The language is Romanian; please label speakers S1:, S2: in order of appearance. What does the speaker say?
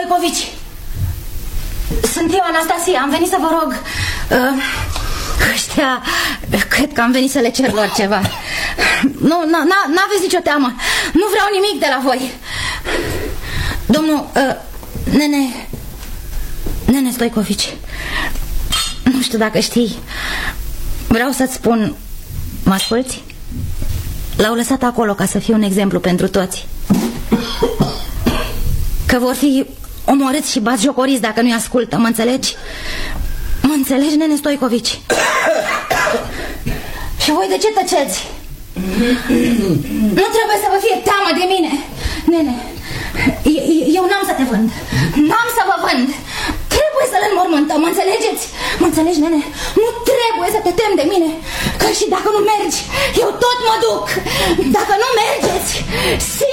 S1: Stoicovici. Sunt eu, Anastasia, am venit să vă rog. Ăștia, cred că am venit să le cer lor ceva. Nu, n-aveți nicio teamă. Nu vreau nimic de la voi. Domnul, Nene Stoicovici, nu știu dacă știi, vreau să-ți spun. Mă asculți? L-au lăsat acolo ca să fie un exemplu pentru toți. Că vor fi omorâți și batjocoriți dacă nu-i ascultă, mă înțelegi? Mă înțelegi, Nene Stoicovici? Și voi de ce tăceți? Nu trebuie să vă fie teamă de mine. Nene, eu n-am să te vând. N-am să vă vând. Trebuie să le înmormântăm, mă înțelegeți? Mă înțelegi, Nene? Nu trebuie să te temi de mine. Că și dacă nu mergi, eu tot mă duc. Dacă nu mergeți,